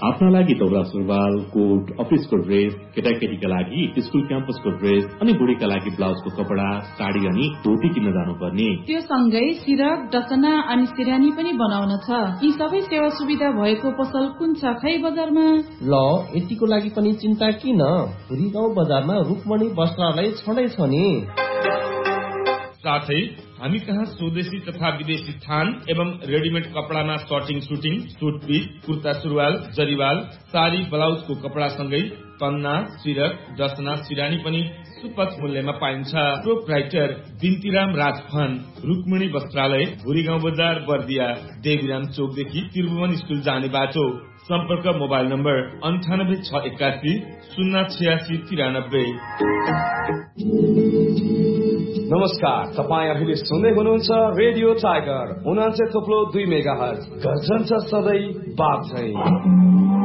आफ्ना लागि दौरा सुरुवाल, कोट, अफिसको ड्रेस, केटाकेटीका लागि स्कुल क्याम्पसको ड्रेस अनि बुढीका लागि ब्लाउजको कपडा, साडी अनि धोती किन्न जानुपर्ने। त्यो सँगै सिरक, डसना अनि सिरानी पनि बनाउन छ। यी सबै सेवा सुविधा भएको पसल कुन छ खै बजारमा? ल यतिको लागि पनि चिन्ता किन, भुरी गाउँ बजारमा रुक्मणी वस्त्रालय छँदै छ नि। साथै हामी कहाँ स्वदेशी तथा विदेशी थान एवं readymade कपडामा shirting shooting, suit piece, kurta सुरुवाल, जरीवाल, साडी, ब्लाउजको कपडा सँगै कन्ना, सिरक, डसना, सिरानी पनि सुपथ मूल्यमा पाइन्छ। प्रोप्राइटर बिन्तीराम राजफान, रुक्मिणी वस्त्रालय, भुरीगाउँ बजार, बर्दिया, देवीराम चोकदेखि त्रिभुवन स्कुल जाने बाटो। सम्पर्क मोबाइल नम्बर 9861 08693। नमस्कार, तपाईँ अहिले सुन्दै हुनुहुन्छ रेडियो टाइगर 89.2 मेगाहर्ज। गर्जन छ सधैँ बात चाहिँ।